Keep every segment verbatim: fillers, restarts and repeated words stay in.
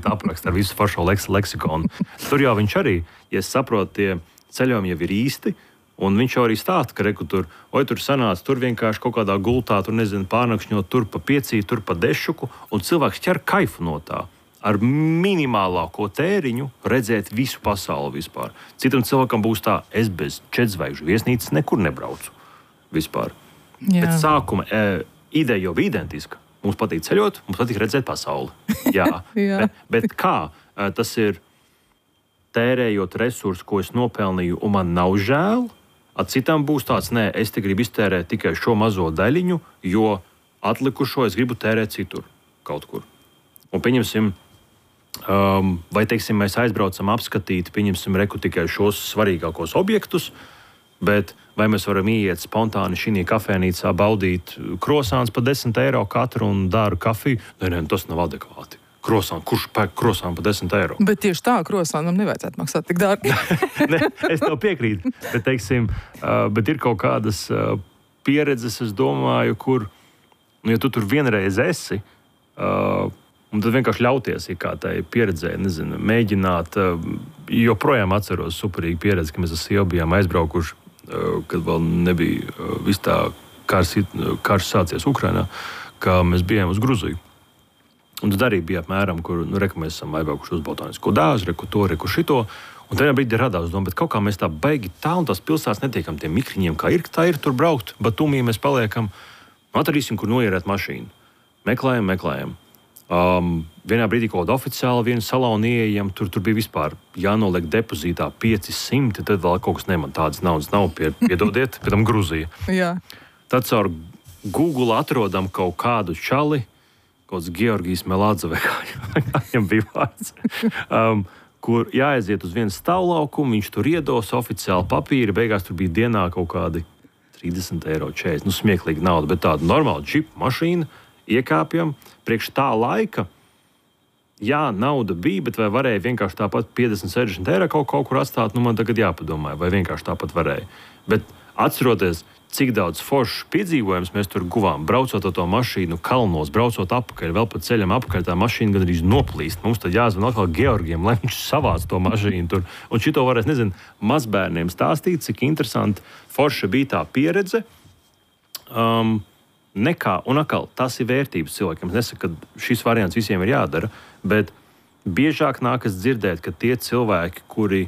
grāmatu aprakstu ar visu foršo leks, leksikonu. Tur jau viņš arī, ja es saprotu, tie ceļojumi jau ir īsti, un viņš jau arī stāsta, ka reku tur, oi tur sanāca, tur vienkārši kaut kādā gultā, tur nezinu, pārnakšņot, tur pa piecī, tur pa dešuku, un cilvēks ķer kaifu no tā. Ar minimālāko tēriņu redzēt visu pasauli vispār. Citam cilvēkam būs tā, es bez četrzvaigžņu viesnīcas nekur nebraucu vispār. Jā. Bet sākuma e, ideja jau bija identiska. Mums patīk ceļot, mums patīk redzēt pasauli. Jā. Jā. Bet, bet kā e, tas ir tērējot resursus, ko es nopelnīju, un man nav žēl, a citam būs tāds, nē, es te gribu iztērēt tikai šo mazo daļiņu, jo atlikušo es gribu tērēt citur, kaut kur. Un pieņemsim, Um, vai, teiksim, mēs aizbraucam apskatīt, pieņemsim reku tikai šos svarīgākos objektus, bet vai mēs varam iet spontāni šī kafejnīcā baudīt krosāns pa desmit eiro katru un dāru kafiju? Nē, nē, tas nav adekvāti. Krosāns, kurš pērk krosānu pa desmit eiro? Bet tieši tā krosānam nevajadzētu maksāt tik dārgi. Ne, es tev piekrītu, bet, teiksim, uh, bet ir kaut kādas uh, pieredzes, es domāju, kur, nu, ja tu tur vienreiz esi, uh, un tad vienkārši ļauties, ja kā tai pieredzēja, nezinu, mēģināt. Joprojām atceros superīgu pieredzi, ka mēs ar sievu bijām aizbraukuši, kad vēl nebija viss tā karš, karš sācies Ukrainā, kā mēs bijām uz Gruziju. Un tad arī bija apmēram, kur, nu, reku mēs esam aizbraukuši uz botānisko dārzu, reku to, reku šito. Un tajā brīdī radās doma, bet kaut kā mēs tā baigi tā un tās pilsētas netiekam tiem mikriņiem, kā ir, tā ir tur braukt, Batumī mēs paliekam, atradīsim, kur noierēt mašīnu. Meklējam, meklējam. Um, vienā brīdī kaut kāda oficiāla viena salona ieejam, tur, tur bija vispār jānoliek depozītā pieci simti, tad vēl kaut kas ne, man tādas naudas nav, pie, piedodiet, pēc tam Gruzija. Jā. Tad caur Google atrodam kaut kādu čali, kaut kāds Georgijs Melādze, vai kā viņam bija vārds, um, kur jāaiziet uz vienu stāvlaukumu, viņš tur iedos oficiāli papīri, beigās tur bija dienā kaut kādi trīsdesmit eiro četrdesmit, nu smieklīgi nauda, bet tāda normāla džipa mašīna, iekāpjam, priekš tā laika, jā, nauda bija, bet vai varēja vienkārši tāpat piecdesmit, sešdesmit eiro kaut, kaut kur atstāt, nu man tagad jāpadomāja, vai vienkārši tāpat varēja. Bet atceroties, cik daudz foršs piedzīvojums mēs tur guvām, braucot ar to mašīnu kalnos, braucot apakaļ, vēl pa ceļam apakaļ, tā mašīna gandrīz noplīst. Mums tad jāzvan atkal Georgiem, lai viņš savāc to mašīnu tur. Un šito varēs, nezinu, mazbērniem stāstīt, cik interesanti forša bija tā pieredze. Um, Nekā, un atkal, tas ir vērtības cilvēkiem. Es nesaku, ka šis variants visiem ir jādara, bet biežāk nākas dzirdēt, ka tie cilvēki, kuri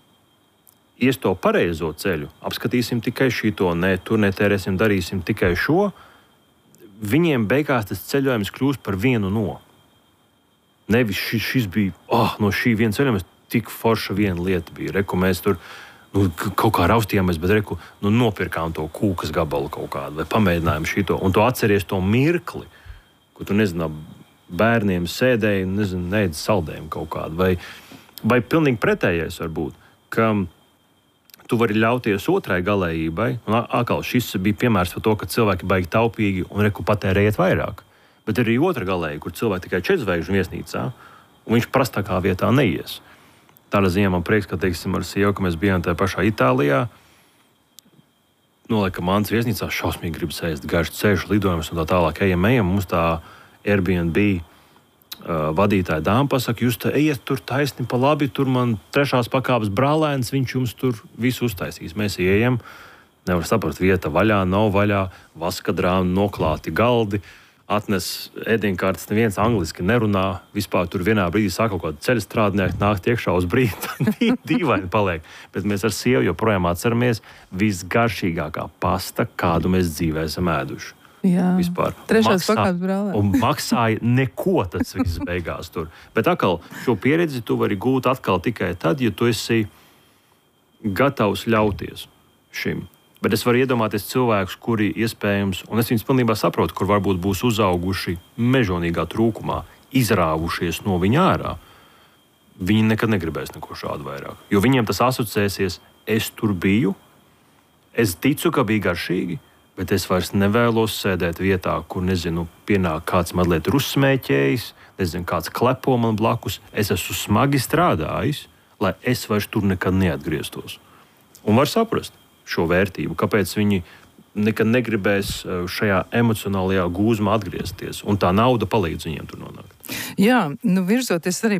ies to pareizo ceļu, apskatīsim tikai šito, ne, tur netērēsim, darīsim tikai šo, viņiem beigās tas ceļojums kļūst par vienu no. Nevis šis, šis bija, oh, no šī viena ceļojuma tik forša viena lieta bija. Reku, mēs tur Nu, kaut kā raustījāmies, bet reku, nu, nopirkām to kūkas gabalu kaut kādu, vai pamēģinājām šito. Un tu atceries to mirkli, ko tu, nezinu, bērniem sēdēji, nezinu, neēd saldējumu kaut kādu. Vai, vai pilnīgi pretējais varbūt, ka tu vari ļauties otrai galējībai. Un atkal šis bija piemērs par to, ka cilvēki baigi taupīgi un reku patērējiet vairāk. Bet arī otra galēja, kur cilvēki tikai četrzvaigžņu viesnīcā, un viņš prastākā vietā neies. Tāda ziņā man prieks, ka, teiksim, ar sievu, ka mēs bijām tajā pašā Itālijā. Noliekam mans viesnīcā, šausmīgi gribas ēst garš ceļš, lidojumus un tā tālāk ejam, ejam. Mums tā Airbnb uh, vadītāja dāma pasaka, jūs te ejiet tur taisni pa labi, tur man trešās pakāpes brālēns, viņš jums tur visu uztaisīs. Mēs ejam, nevar saprast, vieta vaļā, nav vaļā, vaskadrām noklāti galdi. Atnes ēdienkartes, neviens angliski nerunā. Vispār tur vienā brīdī sāk kaut kāda ceļa strādnieki nākt iekšā uz brīdi. Dīvaini paliek. Bet mēs ar sievu joprojām atceramies visgaršīgākā pasta, kādu mēs dzīvē esam ēduši. Jā, vispār. Trešās Maksā, pakāpes brālē. Un maksāja neko tas viss beigās tur. Bet atkal šo pieredzi tu vari gūt atkal tikai tad, ja tu esi gatavs ļauties šim. Bet es varu iedomāties cilvēkus, kuri iespējams, un es viņus pilnībā saprotu, kur varbūt būs uzauguši mežonīgā trūkumā, izrāvušies no viņa ārā. Viņi nekad negribēs neko šādu vairāk. Jo viņiem tas asociēsies, es tur biju, es ticu, ka bija garšīgi, bet es vairs nevēlos sēdēt vietā, kur, nezinu, pienāk kāds mazliet ir uzsmēķējis, nezinu, kāds klepo man blakus. Es esmu smagi strādājis, lai es vairs tur nekad neatgrieztos. Un var saprast šo vērtību, kāpēc viņi nekad negribēs šajā emocionālajā gūzmā atgriezties. Un tā nauda palīdz viņiem tur nonākt. Jā, nu virzoties arī